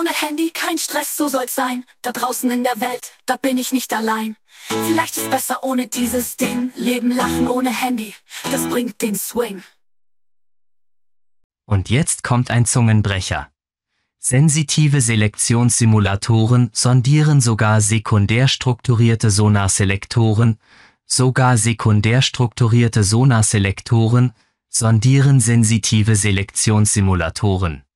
ohne Handy, kein Stress, so soll's sein. Da draußen in der Welt, da bin ich nicht allein. Vielleicht ist besser ohne dieses Ding. Leben, lachen ohne Handy, das bringt den Swing. Und jetzt kommt ein Zungenbrecher. Sensitive Selektionssimulatoren sondieren sogar sekundär strukturierte Sonarselektoren, sondieren sensitive Selektionssimulatoren.